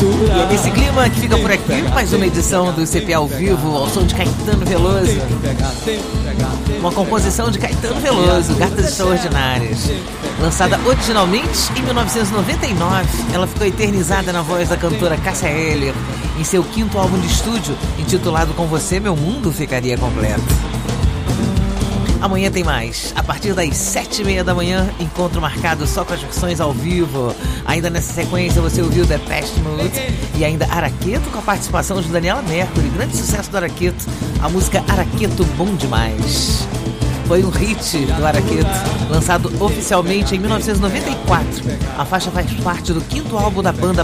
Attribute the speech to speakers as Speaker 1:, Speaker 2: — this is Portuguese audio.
Speaker 1: E é nesse clima que fica por aqui mais uma edição do CPA ao vivo, ao som de Caetano Veloso. Uma composição de Caetano Veloso, Gatas Extraordinárias. Lançada originalmente em 1999, ela ficou eternizada na voz da cantora Cássia Eller em seu 5º álbum de estúdio, intitulado Com Você Meu Mundo Ficaria Completo. Amanhã tem mais. A partir das 7h30 da manhã, encontro marcado só com as versões ao vivo. Ainda nessa sequência você ouviu Depeche Mode e ainda Araqueto com a participação de Daniela Mercury. Grande sucesso do Araqueto, a música Araqueto Bom Demais. Foi um hit do Araqueto, lançado oficialmente em 1994. A faixa faz parte do 5º álbum da banda